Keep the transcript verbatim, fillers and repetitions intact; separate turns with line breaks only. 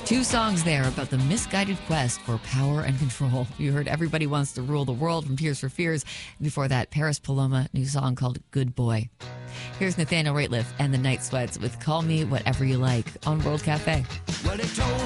Two songs there about the misguided quest for power and control. You heard Everybody Wants to Rule the World from Tears for Fears. Before that, Paris Paloma, new song called Good Boy. Here's Nathaniel Rateliff and the Night Sweats with Call Me Whatever You Like on World Cafe.
Well, they told